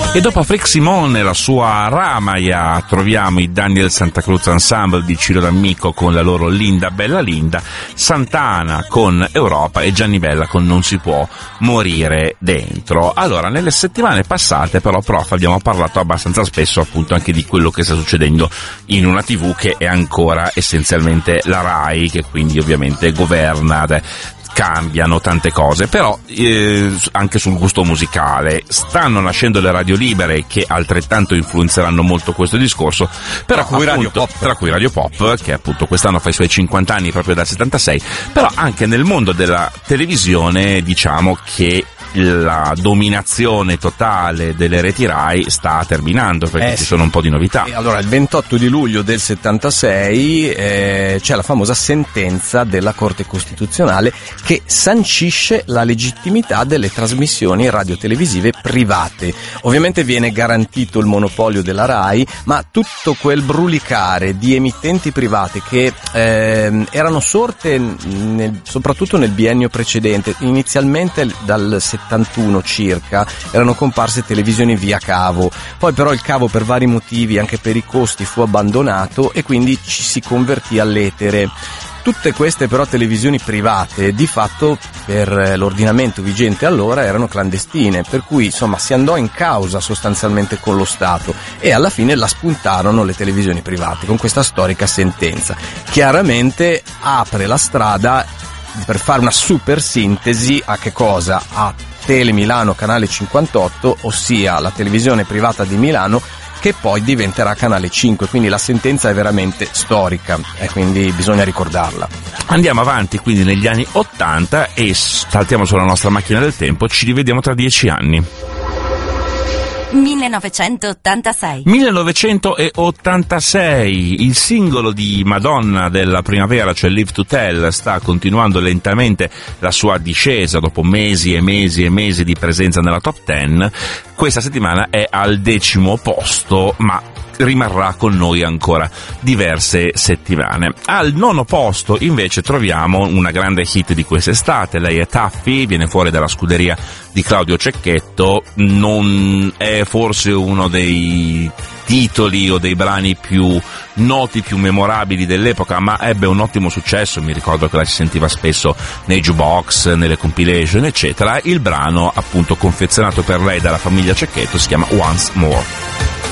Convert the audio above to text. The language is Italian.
E dopo Freak Simone e la sua Ramaya troviamo i Daniel Santa Cruz Ensemble di Ciro D'Amico con la loro Linda Bella Linda, Santana con Europa e Gianni Bella con Non si può morire dentro. Allora, nelle settimane passate però, prof, abbiamo parlato abbastanza spesso appunto anche di quello che sta succedendo in una TV che è ancora essenzialmente la Rai, che quindi ovviamente governa. Cambiano tante cose, però anche sul gusto musicale stanno nascendo le radio libere che altrettanto influenzeranno molto questo discorso, però tra cui Radio Pop, che appunto quest'anno fa i suoi 50 anni proprio dal 76, però anche nel mondo della televisione diciamo che la dominazione totale delle reti Rai sta terminando, perché ci sono un po' di novità. Allora, il 28 di luglio del 76 c'è la famosa sentenza della Corte Costituzionale che sancisce la legittimità delle trasmissioni radiotelevisive private. Ovviamente viene garantito il monopolio della Rai, ma tutto quel brulicare di emittenti private che erano sorte soprattutto nel biennio precedente, inizialmente dal 71 circa, erano comparse televisioni via cavo, poi però il cavo per vari motivi, anche per i costi, fu abbandonato e quindi ci si convertì all'etere. Tutte queste però televisioni private di fatto per l'ordinamento vigente allora erano clandestine, per cui insomma si andò in causa sostanzialmente con lo Stato e alla fine la spuntarono le televisioni private con questa storica sentenza. Chiaramente apre la strada per fare una super sintesi a che cosa? A Tele Milano Canale 58, ossia la televisione privata di Milano, che poi diventerà Canale 5, quindi la sentenza è veramente storica e quindi bisogna ricordarla. Andiamo avanti quindi negli anni 80 e saltiamo sulla nostra macchina del tempo, ci rivediamo tra 10 anni. 1986, il singolo di Madonna della primavera, cioè Live to Tell, sta continuando lentamente la sua discesa dopo mesi e mesi e mesi di presenza nella top 10. Questa settimana è al 10° posto, ma rimarrà con noi ancora diverse settimane. Al 9° posto invece troviamo una grande hit di quest'estate, lei è Taffy, viene fuori dalla scuderia di Claudio Cecchetto, non è forse uno dei titoli o dei brani più noti, più memorabili dell'epoca, ma ebbe un ottimo successo, mi ricordo che la si sentiva spesso nei jukebox, nelle compilation eccetera. Il brano appunto confezionato per lei dalla famiglia Cecchetto si chiama Once More.